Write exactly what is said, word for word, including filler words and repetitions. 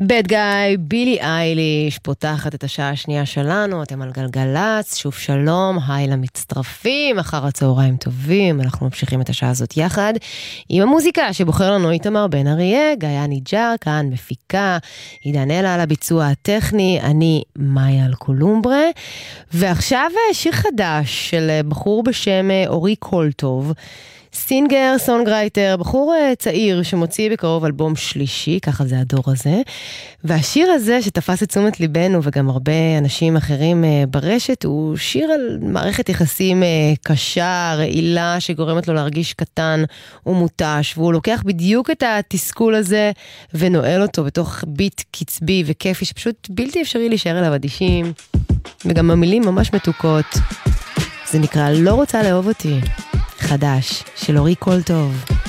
בד גיא, בילי אייליש, פותחת את השעה השנייה שלנו, אתם על גלגלץ, שוב שלום, היי למצטרפים, אחר הצהריים טובים, אנחנו ממשיכים את השעה הזאת יחד, עם המוזיקה שבוחר לנו איתמר בן אריה, גיא ניג'ר, כאן מפיקה, עידן אלה על הביצוע הטכני, אני מאיה אלקולומברה, ועכשיו שיר חדש של בחור בשם אורי קולטוב, סינגר, סונגרייטר, בחור צעיר שמוציא בקרוב אלבום שלישי, ככה זה הדור הזה, והשיר הזה שתפס את תשומת ליבנו וגם הרבה אנשים אחרים ברשת, הוא שיר על מערכת יחסים קשה, רעילה, שגורמת לו להרגיש קטן ומוטש, והוא לוקח בדיוק את התסכול הזה ונועל אותו בתוך ביט קצבי וכיפי, שפשוט בלתי אפשרי להישאר אליו אדישים, וגם המילים ממש מתוקות. זה נקרא לא רוצה לאהוב אותי. חדש, של אורי קולטוב.